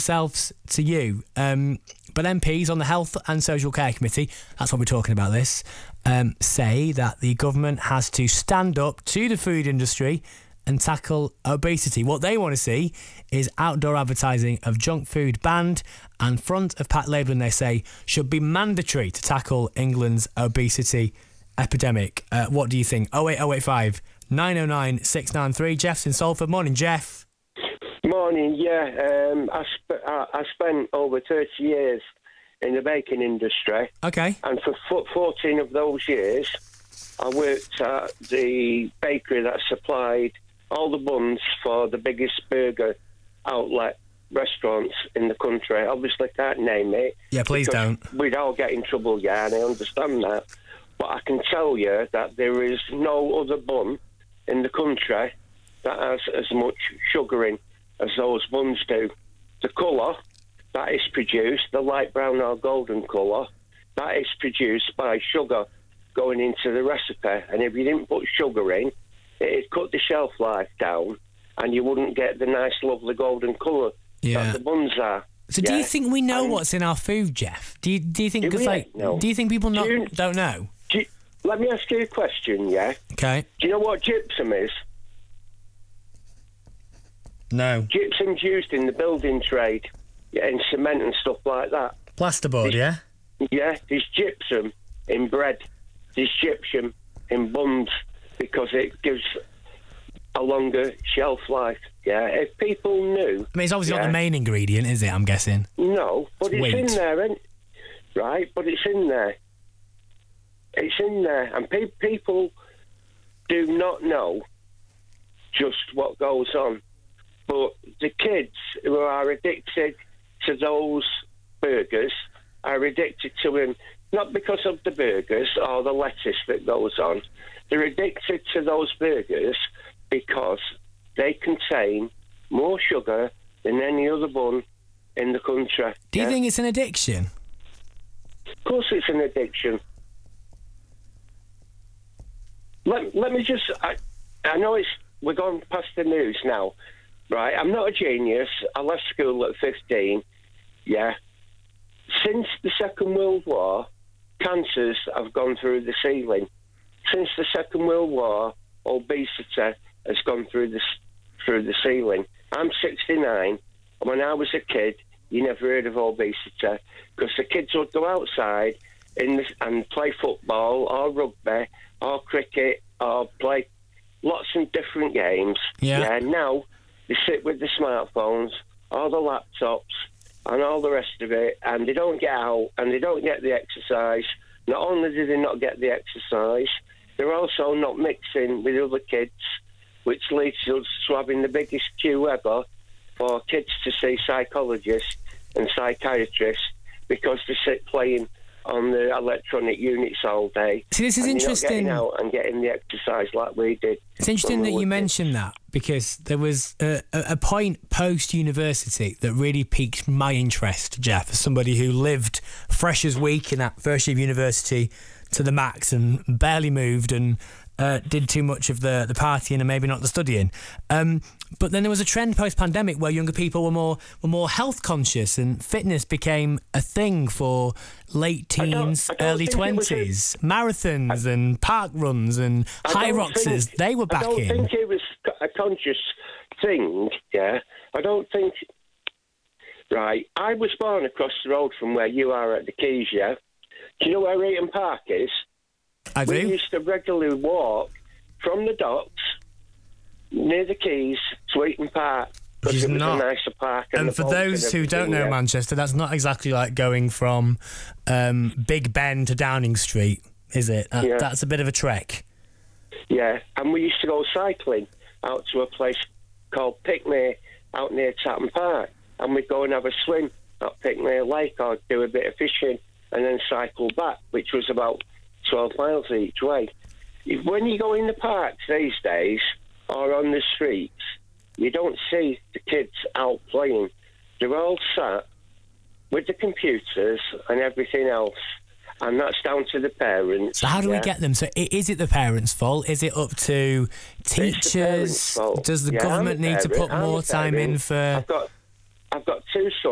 themselves to you. But MPs on the Health and Social Care Committee, that's what we're talking about this, say that the government has to stand up to the food industry and tackle obesity. What they want to see is outdoor advertising of junk food banned, and front of pack labelling, they say, should be mandatory to tackle England's obesity epidemic. What do you think? 08085 909 693. Jeff's in Salford. Morning, Jeff. Morning, yeah. I spent over 30 years in the baking industry. Okay. And for 14 of those years, I worked at the bakery that supplied all the buns for the biggest burger outlet restaurants in the country. Obviously, can't name it. Yeah, please don't. We'd all get in trouble, yeah, and I understand that. But I can tell you that there is no other bun in the country that has as much sugar in as those buns do. The colour that is produced, the light brown or golden colour, that is produced by sugar going into the recipe. And if you didn't put sugar in, it'd cut the shelf life down and you wouldn't get the nice, lovely golden colour that the buns are. So do you think we know what's in our food, Jeff? Do you think do you think people don't know? Let me ask you a question, yeah? Okay. Do you know what gypsum is? No. Gypsum's used in the building trade, in cement and stuff like that. Plasterboard, yeah? Yeah, there's gypsum in bread. There's gypsum in buns because it gives a longer shelf life, yeah? If people knew... I mean, it's obviously not the main ingredient, is it, I'm guessing? No, but it's in there, right? But it's in there. It's in there. And people do not know just what goes on. But the kids who are addicted to those burgers are addicted to them, not because of the burgers or the lettuce that goes on. They're addicted to those burgers because they contain more sugar than any other bun in the country. Do you think it's an addiction? Of course it's an addiction. Let me just... I know we're going past the news now, right? I'm not a genius. I left school at 15, yeah. Since the Second World War, cancers have gone through the ceiling. Since the Second World War, obesity has gone through the ceiling. I'm 69, and when I was a kid, you never heard of obesity because the kids would go outside and play football or rugby or cricket or play lots of different games. Yeah. Now they sit with the smartphones or the laptops and all the rest of it, and they don't get out and they don't get the exercise. Not only do they not get the exercise, they're also not mixing with other kids, which leads to having the biggest queue ever for kids to see psychologists and psychiatrists because they sit playing on the electronic units all day. See, this is interesting. Not getting out and getting the exercise like we did. It's interesting that you mentioned that because there was a point post-university that really piqued my interest, Jeff, as somebody who lived fresh as week in that first year of university to the max and barely moved and did too much of the partying and maybe not the studying. But then there was a trend post-pandemic where younger people were more health conscious and fitness became a thing for late teens, early 20s. Marathons and park runs and high roxers, they were back in. I don't think it was a conscious thing, yeah. I don't think... Right, I was born across the road from where you are at the Keys, yeah? Do you know where Eaton Park is? I do. We used to regularly walk from the docks near the Keys to Eaton Park because it was a nicer park. And for those who don't know Manchester, that's not exactly like going from Big Ben to Downing Street, is it? That's a bit of a trek. Yeah, and we used to go cycling out to a place called Pickney out near Tatton Park, and we'd go and have a swim at Pickney Lake or do a bit of fishing and then cycle back, which was about 12 miles each way. When you go in the parks these days or on the streets, you don't see the kids out playing. They're all sat with the computers and everything else, and that's down to the parents. So how do we get them? So is it the parents' fault? Is it up to teachers? Does the government need to put more time in for... I've got two sons.